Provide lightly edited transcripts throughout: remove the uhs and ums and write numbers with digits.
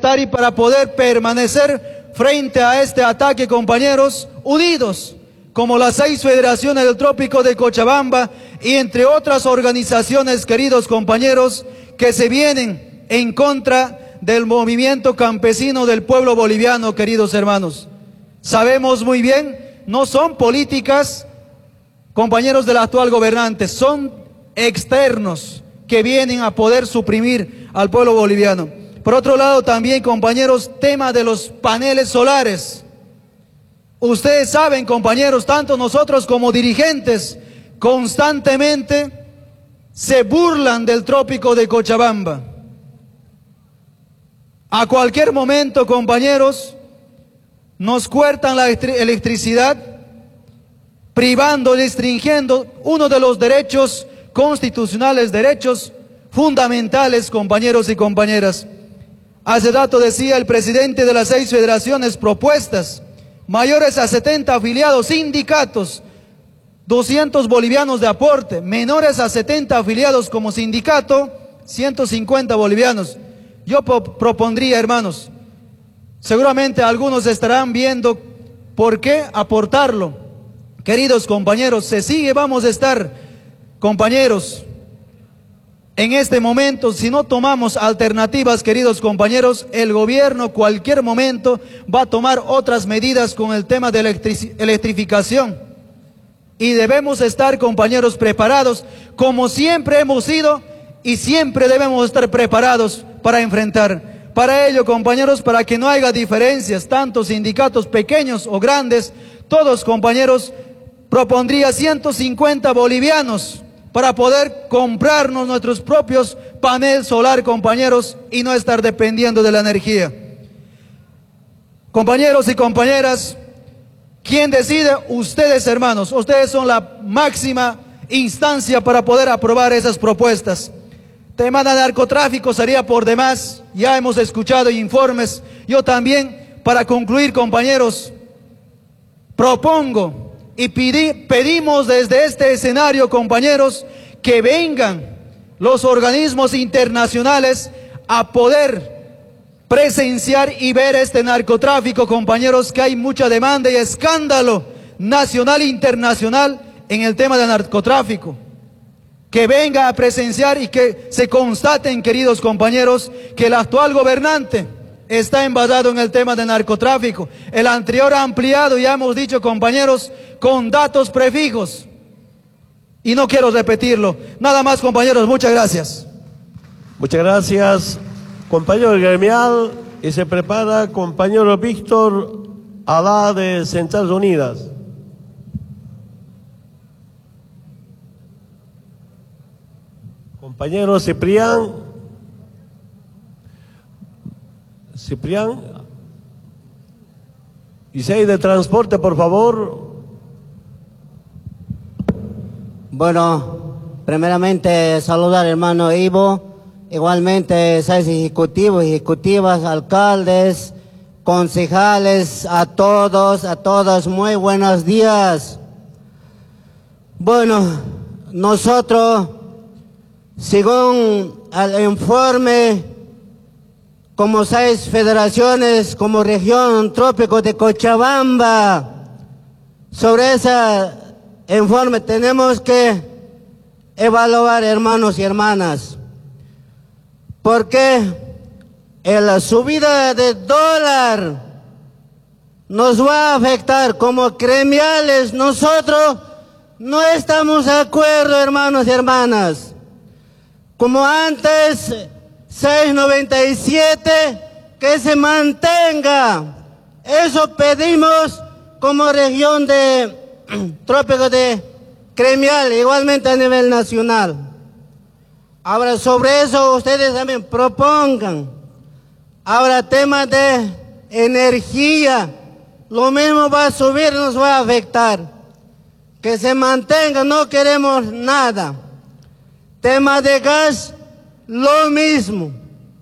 aceptar y para poder permanecer frente a este ataque, compañeros, unidos, como las 6 federaciones del Trópico de Cochabamba y entre otras organizaciones, queridos compañeros, que se vienen en contra del movimiento campesino del pueblo boliviano, queridos hermanos. Sabemos muy bien, no son políticas, compañeros del actual gobernante, son externos que vienen a poder suprimir al pueblo boliviano. Por otro lado también, compañeros, tema de los paneles solares. Ustedes saben, compañeros, tanto nosotros como dirigentes constantemente se burlan del Trópico de Cochabamba. A cualquier momento, compañeros, nos cortan la electricidad, privando, restringiendo uno de los derechos constitucionales, derechos fundamentales, compañeros y compañeras. Hace rato decía el presidente de las 6 federaciones propuestas, mayores a 70 afiliados, sindicatos, 200 bolivianos de aporte, menores a 70 afiliados como sindicato, 150 bolivianos. Yo propondría, hermanos, seguramente algunos estarán viendo por qué aportarlo. Queridos compañeros, se sigue, vamos a estar, compañeros, en este momento, si no tomamos alternativas, queridos compañeros, el gobierno cualquier momento va a tomar otras medidas con el tema de electrificación. Y debemos estar, compañeros, preparados, como siempre hemos sido y siempre debemos estar preparados para enfrentar. Para ello, compañeros, para que no haya diferencias, tanto sindicatos pequeños o grandes, todos, compañeros, propondría 150 bolivianos para poder comprarnos nuestros propios paneles solar, compañeros, y no estar dependiendo de la energía. Compañeros y compañeras, ¿quién decide? Ustedes, hermanos. Ustedes son la máxima instancia para poder aprobar esas propuestas. Tema de narcotráfico sería por demás, ya hemos escuchado informes. Yo también, para concluir, compañeros, propongo y pedimos desde este escenario, compañeros, que vengan los organismos internacionales a poder presenciar y ver este narcotráfico, compañeros, que hay mucha demanda y escándalo nacional e internacional en el tema del narcotráfico. Que venga a presenciar y que se constaten, queridos compañeros, que el actual gobernante está embasado en el tema de narcotráfico. El anterior ha ampliado, ya hemos dicho, compañeros, con datos prefijos. Y no quiero repetirlo. Nada más, compañeros, muchas gracias. Muchas gracias, compañero gremial. Y se prepara compañero Víctor Alá de Centrales Unidas. Compañero Ciprián. Y 6 de transporte, por favor. Bueno, primeramente saludar al hermano Ivo, igualmente 6 ejecutivos, ejecutivas, alcaldes, concejales, a todos, a todas, muy buenos días. Bueno, nosotros, según el informe, como 6 federaciones, como región Trópico de Cochabamba, sobre ese informe tenemos que evaluar, hermanos y hermanas, porque la subida del dólar nos va a afectar como gremiales. Nosotros no estamos de acuerdo, hermanos y hermanas. Como antes, 6.97, que se mantenga. Eso pedimos como región de Trópico de gremial, igualmente a nivel nacional. Ahora, sobre eso ustedes también propongan. Ahora, tema de energía, lo mismo va a subir, nos va a afectar. Que se mantenga, no queremos nada. Tema de gas, lo mismo.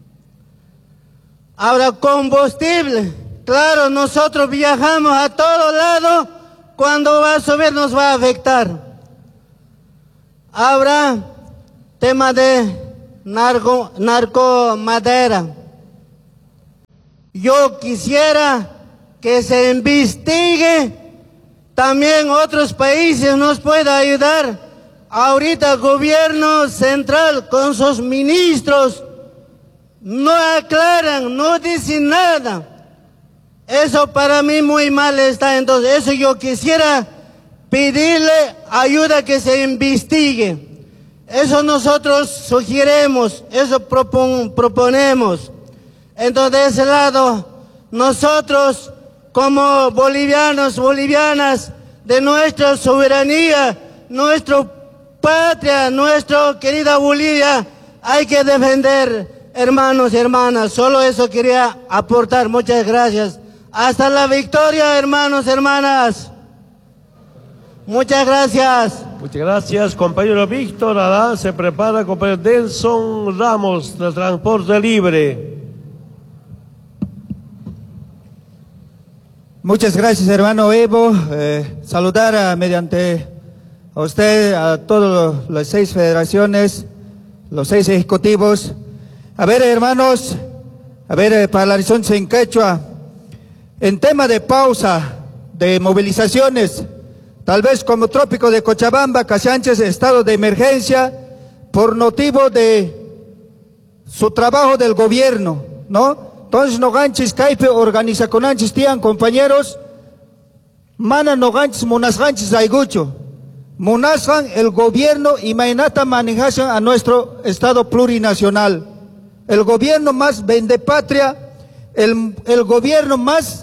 Ahora, combustible, claro, nosotros viajamos a todos lados, cuando va a subir nos va a afectar. Ahora, tema de narcomadera. Yo quisiera que se investigue, también otros países nos pueden ayudar. Ahorita el gobierno central con sus ministros no aclaran, no dicen nada. Eso para mí muy mal está. Entonces eso yo quisiera pedirle ayuda, que se investigue. Eso nosotros sugerimos, eso proponemos. Entonces de ese lado, nosotros como bolivianos, bolivianas, de nuestra soberanía, nuestra patria, nuestra querida Bolivia, hay que defender, hermanos y hermanas. Solo eso quería aportar. Muchas gracias. Hasta la victoria, hermanos y hermanas. Muchas gracias. Muchas gracias, compañero Víctor. Ahora se prepara compañero Nelson Ramos, de Transporte Libre. Muchas gracias, hermano Evo. Saludar mediante a usted, a todas las 6 federaciones, los 6 ejecutivos. A ver, hermanos, para la región en quechua, en tema de pausa, de movilizaciones, tal vez como Trópico de Cochabamba, Casanches, estado de emergencia, por motivo de su trabajo del gobierno, ¿no? Entonces, no ganches, caipe, organiza con anches, tían, compañeros, mana no ganches, monas ganches, aigucho. Monasgan el gobierno y mainata manejan a nuestro estado plurinacional. El gobierno más vendepatria, el gobierno más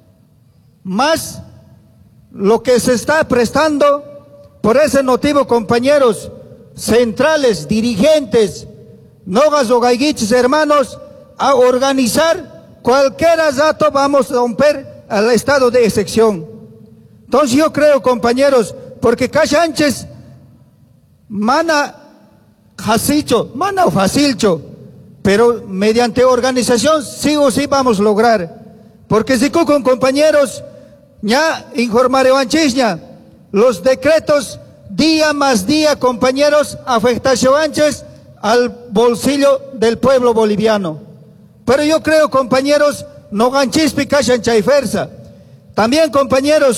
lo que se está prestando. Por ese motivo, compañeros centrales, dirigentes, nogas o gaiguiches, hermanos, a organizar cualquier dato, vamos a romper al estado de excepción. Entonces yo creo, compañeros, porque Casanches, mana jasicho, mana facilcho, pero mediante organización sí o sí vamos a lograr. Porque si con compañeros, ya informaré los decretos día más día, compañeros, afectación al bolsillo del pueblo boliviano. Pero yo creo, compañeros, no ganchispi Casan chaifersa. También, compañero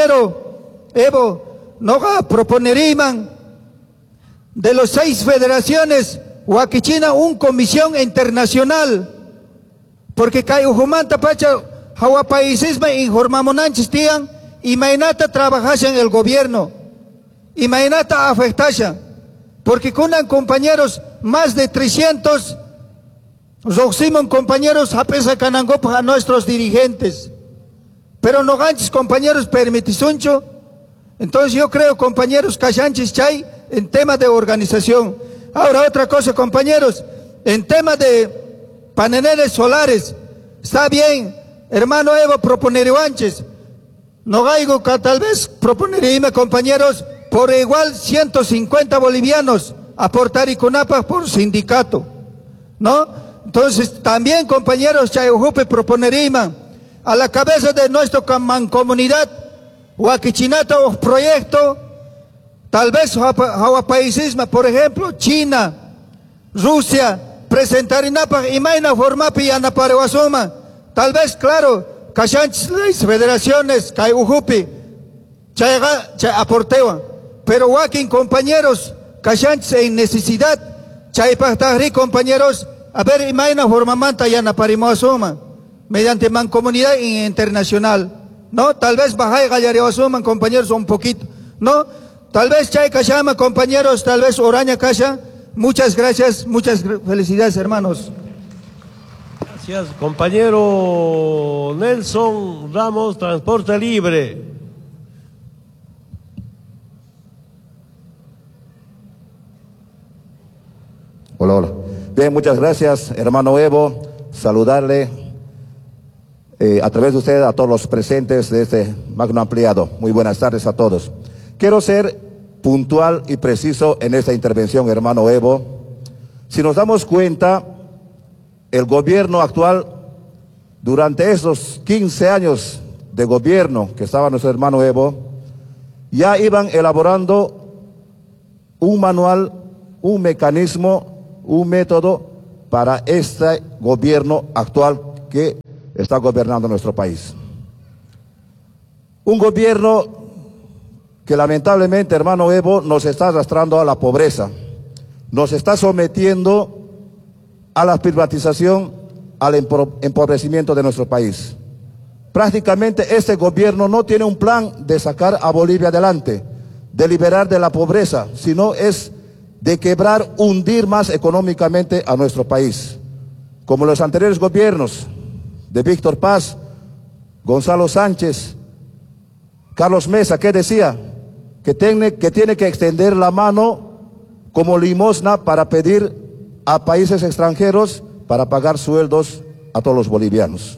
Evo, no proponeriman de los 6 federaciones Huaquichina una comisión internacional, porque Cayujumanta Pacha Hawapaisisma informamonanchis tian y mainata trabajas en el gobierno y mainata afectasha, porque cunan compañeros más de 300 Roximon, compañeros, apesa canangopa a nuestros dirigentes, pero no ganches, compañeros, permitisuncho. Entonces yo creo, compañeros, Casanches chay en tema de organización. Ahora otra cosa, compañeros, en tema de paneles solares, está bien, hermano Evo, proponeríanches, no gaigo, tal vez proponería, compañeros, por igual 150 bolivianos aportar y conapa por sindicato, ¿no? Entonces también, compañeros, Chayujupe proponería a la cabeza de nuestra mancomunidad Huaquichinata o proyecto, tal vez Hawapaisisma, por ejemplo, China, Rusia, presentar inapa y maina formapi y anaparewasoma, tal vez, claro, Casanches, las federaciones, Chayujupe, aportewan, pero Huaquín, compañeros, Casanches en necesidad, Chaypajtajri, compañeros, a ver, imagina formamanta ya na parimoasoma, mediante mancomunidad internacional, ¿no? Tal vez bajay gallareoasoma, compañeros, un poquito, ¿no? Tal vez chay kashama, compañeros, tal vez oraña kasha. Muchas gracias, muchas felicidades, hermanos. Gracias, compañero Nelson Ramos, Transporte Libre. Hola. Bien, muchas gracias, hermano Evo. Saludarle a través de usted a todos los presentes de este magno ampliado. Muy buenas tardes a todos. Quiero ser puntual y preciso en esta intervención, hermano Evo. Si nos damos cuenta, el gobierno actual, durante esos 15 años de gobierno que estaba nuestro hermano Evo, ya iban elaborando un manual, un mecanismo, un método para este gobierno actual que está gobernando nuestro país. Un gobierno que lamentablemente, hermano Evo, nos está arrastrando a la pobreza, nos está sometiendo a la privatización, al empobrecimiento de nuestro país. Prácticamente este gobierno no tiene un plan de sacar a Bolivia adelante, de liberar de la pobreza, sino es de quebrar, hundir más económicamente a nuestro país. Como los anteriores gobiernos de Víctor Paz, Gonzalo Sánchez, Carlos Mesa, ¿qué decía? Que tiene que extender la mano como limosna para pedir a países extranjeros para pagar sueldos a todos los bolivianos.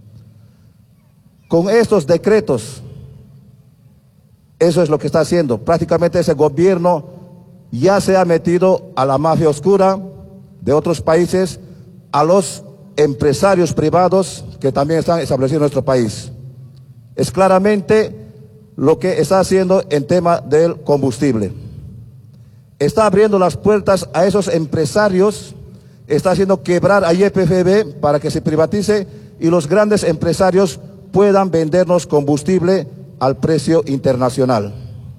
Con estos decretos, eso es lo que está haciendo. Prácticamente ese gobierno ya se ha metido a la mafia oscura de otros países, a los empresarios privados que también están establecidos en nuestro país. Es claramente lo que está haciendo en tema del combustible. Está abriendo las puertas a esos empresarios, está haciendo quebrar a YPFB para que se privatice y los grandes empresarios puedan vendernos combustible al precio internacional.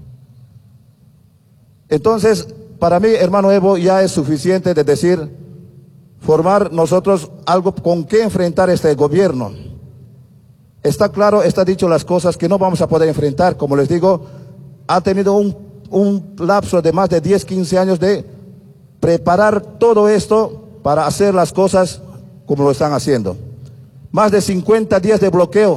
Entonces, para mí, hermano Evo, ya es suficiente de decir, formar nosotros algo con qué enfrentar este gobierno. Está claro, está dicho las cosas que no vamos a poder enfrentar. Como les digo, ha tenido un lapso de más de 10, 15 años de preparar todo esto para hacer las cosas como lo están haciendo. Más de 50 días de bloqueo.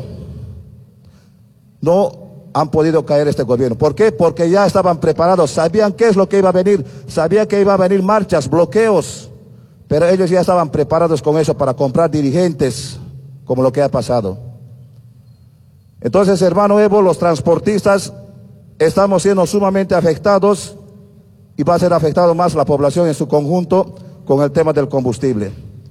No han podido caer este gobierno. ¿Por qué? Porque ya estaban preparados, sabían qué es lo que iba a venir, sabían que iba a venir marchas, bloqueos, pero ellos ya estaban preparados con eso para comprar dirigentes, como lo que ha pasado. Entonces, hermano Evo, los transportistas estamos siendo sumamente afectados y va a ser afectado más la población en su conjunto con el tema del combustible.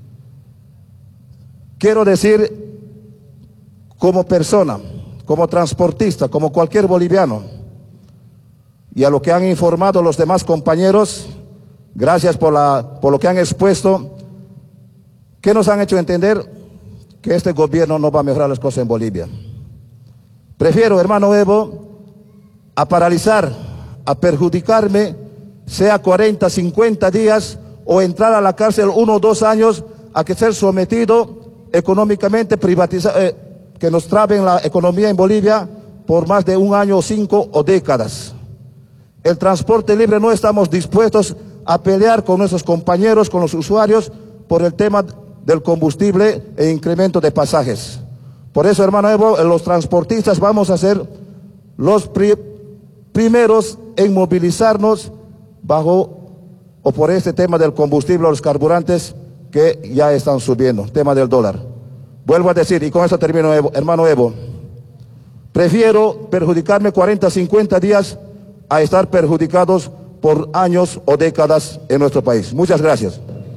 Quiero decir, como persona, como transportista, como cualquier boliviano, y a lo que han informado los demás compañeros, gracias por lo que han expuesto, que nos han hecho entender que este gobierno no va a mejorar las cosas en Bolivia. Prefiero, hermano Evo, a paralizar, a perjudicarme, sea 40, 50 días, o entrar a la cárcel 1 o 2 años, a que ser sometido económicamente, que nos traben la economía en Bolivia por más de 1 año, 5 o décadas. El transporte libre no estamos dispuestos a pelear con nuestros compañeros, con los usuarios, por el tema del combustible e incremento de pasajes. Por eso, hermano Evo, los transportistas vamos a ser los primeros en movilizarnos bajo o por este tema del combustible o los carburantes que ya están subiendo, tema del dólar. Vuelvo a decir, y con eso termino, hermano Evo, prefiero perjudicarme 40, 50 días a estar perjudicados por años o décadas en nuestro país. Muchas gracias.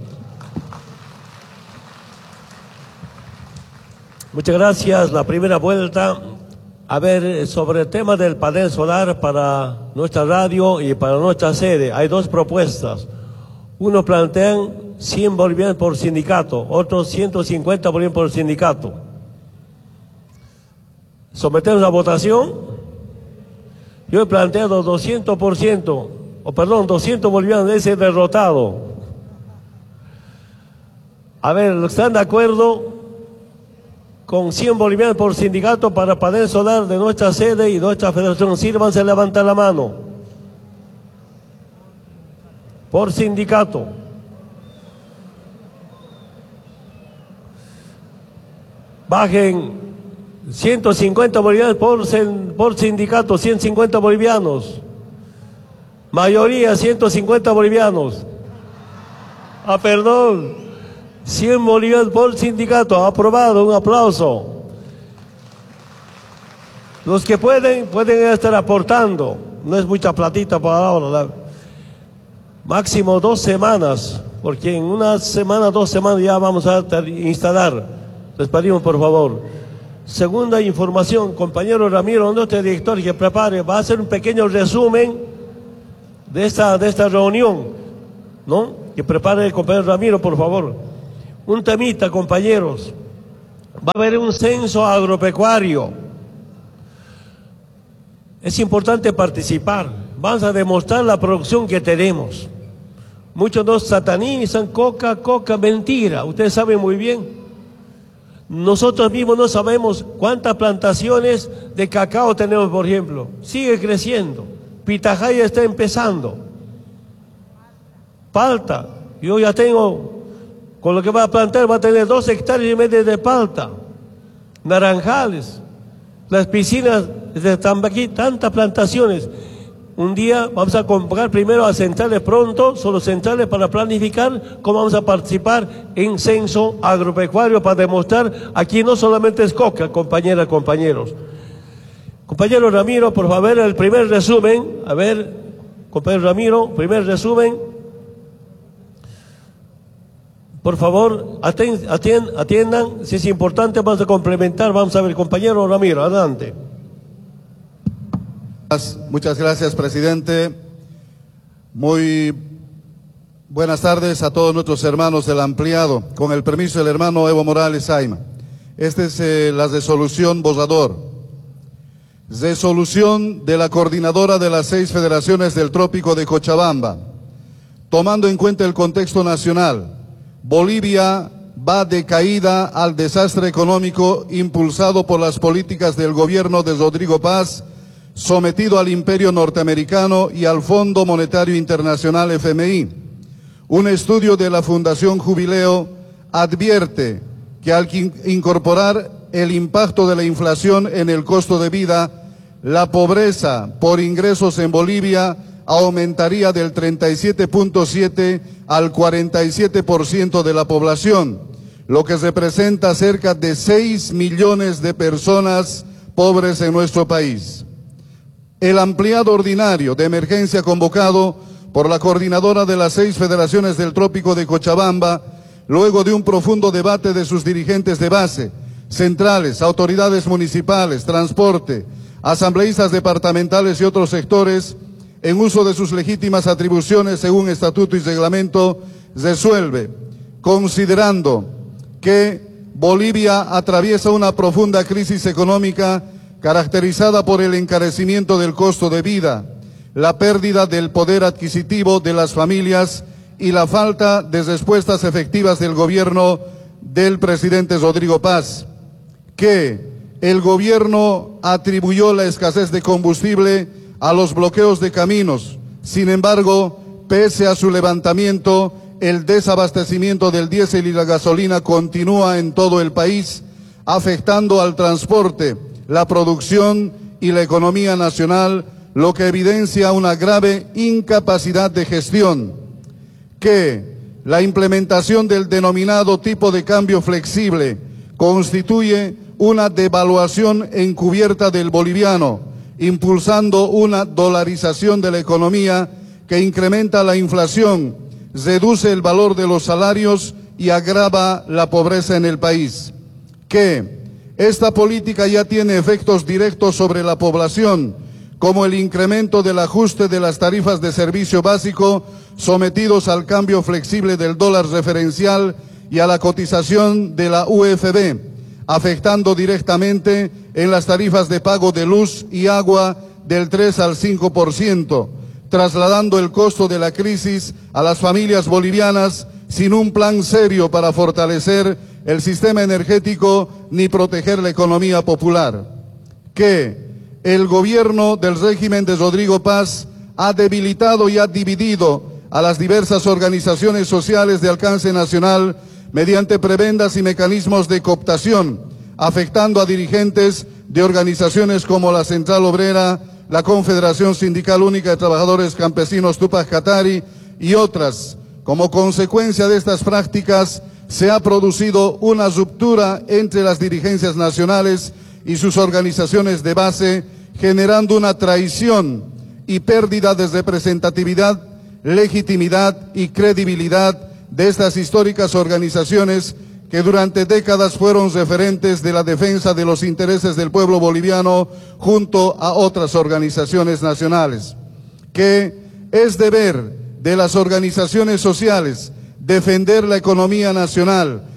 Muchas gracias. La primera vuelta, a ver, sobre el tema del panel solar para nuestra radio y para nuestra sede, hay 2 propuestas. Unos plantean 100 bolivianos por sindicato, otros 150 bolivianos por sindicato. Sometemos a votación. Yo he planteado 200%, o perdón, 200 bolivianos de ese derrotado. A ver, ¿están de acuerdo con 100 bolivianos por sindicato para panel solar de nuestra sede y nuestra federación? Sírvanse a levantar la mano. Por sindicato. Bajen 150 bolivianos por sindicato, 150 bolivianos. Mayoría 150 bolivianos. Ah, perdón. 100 bolivianos por sindicato. Aprobado. Un aplauso. Los que pueden estar aportando. No es mucha platita por ahora. Máximo 2 semanas, porque en 1 semana, 2 semanas ya vamos a instalar. Les pedimos, por favor. Segunda información, compañero Ramiro, nuestro director, que prepare, va a hacer un pequeño resumen de esta reunión, ¿no? Que prepare el compañero Ramiro, por favor. Un temita, compañeros. Va a haber un censo agropecuario. Es importante participar. Vamos a demostrar la producción que tenemos. Muchos nos satanizan, coca, mentira. Ustedes saben muy bien. Nosotros mismos no sabemos cuántas plantaciones de cacao tenemos, por ejemplo. Sigue creciendo. Pitajaya está empezando. Palta. Yo ya tengo, con lo que va a plantar, va a tener 2,5 hectáreas de palta. Naranjales. Las piscinas de Tambaquí, tantas plantaciones. Un día vamos a convocar primero a centrales pronto, solo centrales para planificar cómo vamos a participar en censo agropecuario para demostrar aquí no solamente es coca, compañeras, compañeros. Compañero Ramiro, por favor, el primer resumen. A ver, compañero Ramiro, primer resumen. Por favor, atiendan, si es importante vamos a complementar. Vamos a ver, compañero Ramiro, adelante. Muchas gracias, presidente. Muy buenas tardes a todos nuestros hermanos del ampliado. Con el permiso del hermano Evo Morales Aima. Esta es la resolución borrador. Resolución de la coordinadora de las 6 federaciones del Trópico de Cochabamba. Tomando en cuenta el contexto nacional, Bolivia va de caída al desastre económico impulsado por las políticas del gobierno de Rodrigo Paz, sometido al imperio norteamericano y al Fondo Monetario Internacional FMI. Un estudio de la Fundación Jubileo advierte que al incorporar el impacto de la inflación en el costo de vida, la pobreza por ingresos en Bolivia aumentaría del 37.7 al 47% de la población, lo que representa cerca de 6 millones de personas pobres en nuestro país. El ampliado ordinario de emergencia convocado por la coordinadora de las 6 federaciones del Trópico de Cochabamba, luego de un profundo debate de sus dirigentes de base, centrales, autoridades municipales, transporte, asambleístas departamentales y otros sectores, en uso de sus legítimas atribuciones según estatuto y reglamento, resuelve, considerando que Bolivia atraviesa una profunda crisis económica caracterizada por el encarecimiento del costo de vida, la pérdida del poder adquisitivo de las familias y la falta de respuestas efectivas del gobierno del presidente Rodrigo Paz, que el gobierno atribuyó la escasez de combustible a los bloqueos de caminos. Sin embargo, pese a su levantamiento, el desabastecimiento del diésel y la gasolina continúa en todo el país, afectando al transporte, la producción y la economía nacional, lo que evidencia una grave incapacidad de gestión, que la implementación del denominado tipo de cambio flexible constituye una devaluación encubierta del boliviano, impulsando una dolarización de la economía que incrementa la inflación, reduce el valor de los salarios y agrava la pobreza en el país, que esta política ya tiene efectos directos sobre la población, como el incremento del ajuste de las tarifas de servicio básico sometidos al cambio flexible del dólar referencial y a la cotización de la UFB, afectando directamente en las tarifas de pago de luz y agua del 3 al 5%, trasladando el costo de la crisis a las familias bolivianas sin un plan serio para fortalecer el sistema energético ni proteger la economía popular, que el gobierno del régimen de Rodrigo Paz ha debilitado y ha dividido a las diversas organizaciones sociales de alcance nacional mediante prebendas y mecanismos de cooptación, afectando a dirigentes de organizaciones como la Central Obrera, la Confederación Sindical Única de Trabajadores Campesinos Tupac Katari y otras. Como consecuencia de estas prácticas, se ha producido una ruptura entre las dirigencias nacionales y sus organizaciones de base, generando una traición y pérdida de representatividad, legitimidad y credibilidad de estas históricas organizaciones que durante décadas fueron referentes de la defensa de los intereses del pueblo boliviano junto a otras organizaciones nacionales, que es deber de las organizaciones sociales defender la economía nacional,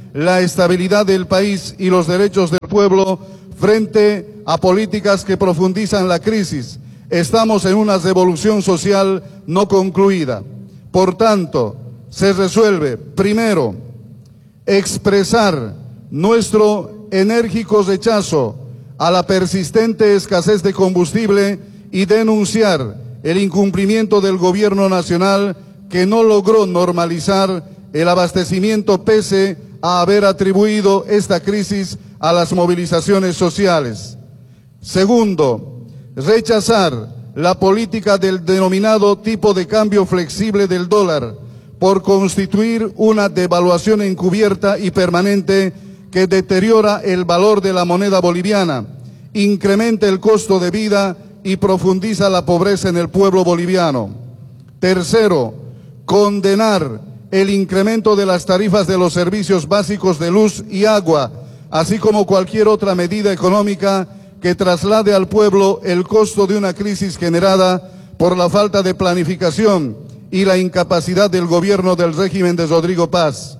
la estabilidad del país y los derechos del pueblo frente a políticas que profundizan la crisis. Estamos en una revolución social no concluida. Por tanto, se resuelve, primero, expresar nuestro enérgico rechazo a la persistente escasez de combustible y denunciar el incumplimiento del gobierno nacional que no logró normalizar el abastecimiento pese a haber atribuido esta crisis a las movilizaciones sociales. Segundo, rechazar la política del denominado tipo de cambio flexible del dólar por constituir una devaluación encubierta y permanente que deteriora el valor de la moneda boliviana, incrementa el costo de vida y profundiza la pobreza en el pueblo boliviano. Tercero, condenar el incremento de las tarifas de los servicios básicos de luz y agua, así como cualquier otra medida económica que traslade al pueblo el costo de una crisis generada por la falta de planificación y la incapacidad del gobierno del régimen de Rodrigo Paz.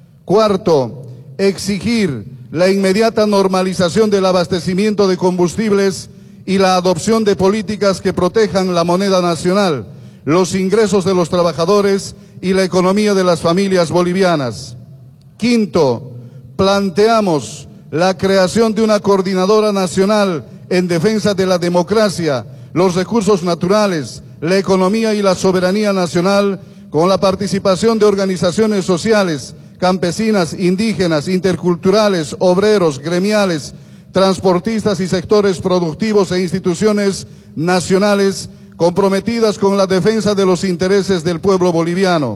Cuarto, exigir la inmediata normalización del abastecimiento de combustibles y la adopción de políticas que protejan la moneda nacional, los ingresos de los trabajadores y la economía de las familias bolivianas. Quinto, planteamos la creación de una coordinadora nacional en defensa de la democracia, los recursos naturales, la economía y la soberanía nacional, con la participación de organizaciones sociales, campesinas, indígenas, interculturales, obreros, gremiales, transportistas y sectores productivos e instituciones nacionales comprometidas con la defensa de los intereses del pueblo boliviano.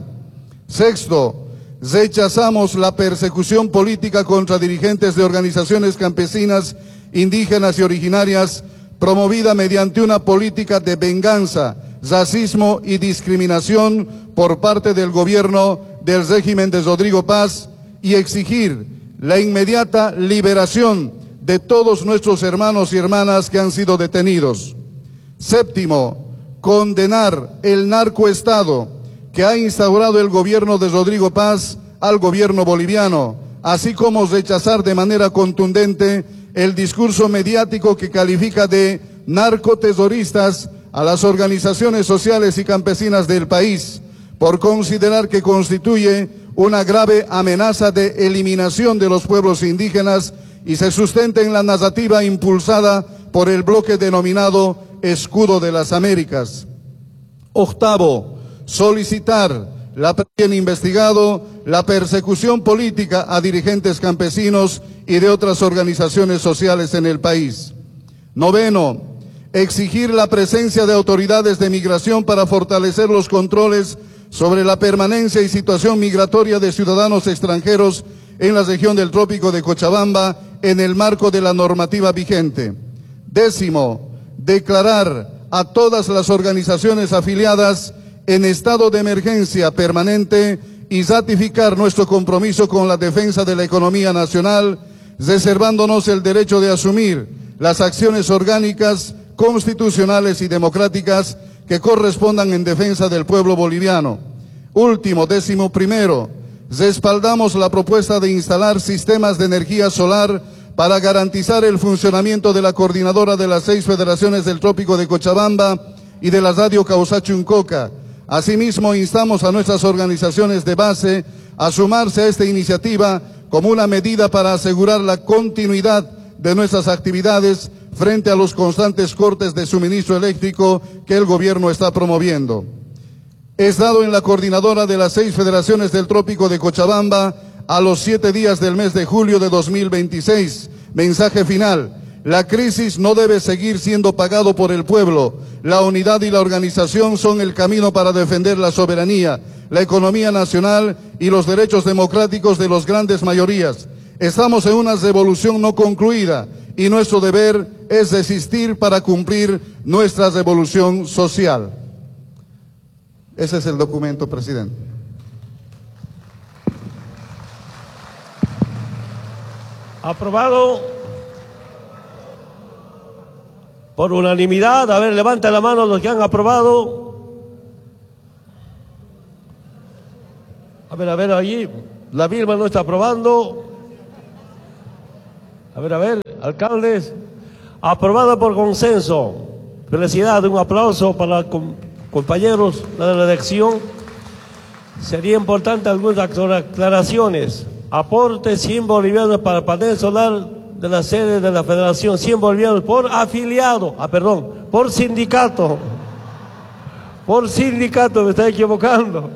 Sexto, rechazamos la persecución política contra dirigentes de organizaciones campesinas, indígenas y originarias promovida mediante una política de venganza, racismo y discriminación por parte del gobierno del régimen de Rodrigo Paz y exigir la inmediata liberación de todos nuestros hermanos y hermanas que han sido detenidos. Séptimo, condenar el narcoestado que ha instaurado el gobierno de Rodrigo Paz al gobierno boliviano, así como rechazar de manera contundente el discurso mediático que califica de narcoterroristas a las organizaciones sociales y campesinas del país, por considerar que constituye una grave amenaza de eliminación de los pueblos indígenas y se sustenta en la narrativa impulsada por el bloque denominado Escudo de las Américas. Octavo, solicitar bien investigado la persecución política a dirigentes campesinos y de otras organizaciones sociales en el país. Noveno, exigir la presencia de autoridades de migración para fortalecer los controles sobre la permanencia y situación migratoria de ciudadanos extranjeros en la región del Trópico de Cochabamba en el marco de la normativa vigente. Décimo, declarar a todas las organizaciones afiliadas en estado de emergencia permanente y ratificar nuestro compromiso con la defensa de la economía nacional, reservándonos el derecho de asumir las acciones orgánicas, constitucionales y democráticas que correspondan en defensa del pueblo boliviano. Último, 11º, respaldamos la propuesta de instalar sistemas de energía solar para garantizar el funcionamiento de la coordinadora de las 6 federaciones del Trópico de Cochabamba y de la radio Causachi-Uncoca. Asimismo, instamos a nuestras organizaciones de base a sumarse a esta iniciativa como una medida para asegurar la continuidad de nuestras actividades frente a los constantes cortes de suministro eléctrico que el gobierno está promoviendo. Es dado en la coordinadora de las 6 federaciones del Trópico de Cochabamba a los 7 días del mes de julio de 2026. Mensaje final. La crisis no debe seguir siendo pagado por el pueblo. La unidad y la organización son el camino para defender la soberanía, la economía nacional y los derechos democráticos de las grandes mayorías. Estamos en una revolución no concluida y nuestro deber es resistir para cumplir nuestra revolución social. Ese es el documento, presidente. Aprobado por unanimidad. A ver, levanta la mano los que han aprobado. A ver, allí. La Vilma no está aprobando. A ver, alcaldes, aprobada por consenso. Felicidades, un aplauso para los compañeros de la elección. Sería importante algunas aclaraciones. Aporte 100 bolivianos para el panel solar de la sede de la Federación, 100 bolivianos por afiliado, por sindicato. Por sindicato, me estoy equivocando.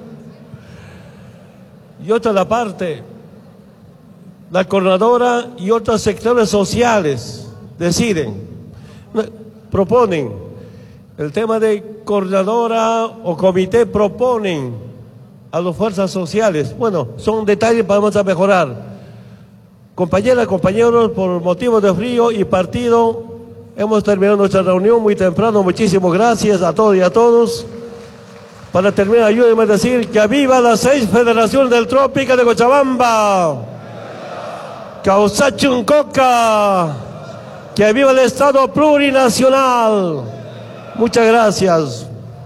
Y otra la parte, la coordinadora y otros sectores sociales deciden, proponen, el tema de coordinadora o comité proponen a las fuerzas sociales. Bueno, son detalles para vamos a mejorar. Compañeras, compañeros, por motivos de frío y partido, hemos terminado nuestra reunión muy temprano. Muchísimas gracias a todos y a todos. Para terminar, ayúdenme a decir que viva las 6 federaciones del Trópico de Cochabamba. Causachun Coca. Que viva el Estado plurinacional. Muchas gracias.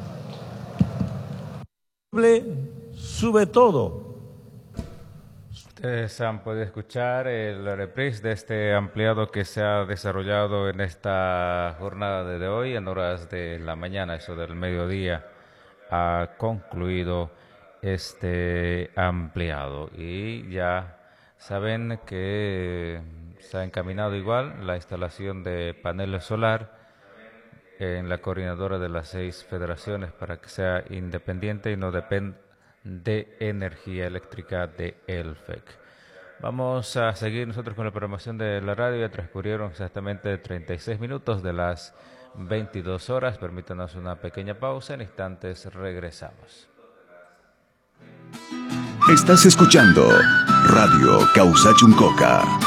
Sube todo. Ustedes han podido escuchar el reprise de este ampliado que se ha desarrollado en esta jornada de hoy, en horas de la mañana, eso del mediodía. Ha concluido este ampliado y ya saben que se ha encaminado igual la instalación de paneles solar en la coordinadora de las 6 federaciones para que sea independiente y no dependa de energía eléctrica de ELFEC. Vamos a seguir nosotros con la programación de la radio. Ya transcurrieron exactamente 36 minutos de las 22 horas. Permítanos una pequeña pausa. En instantes regresamos. Estás escuchando Radio Causachun Coca.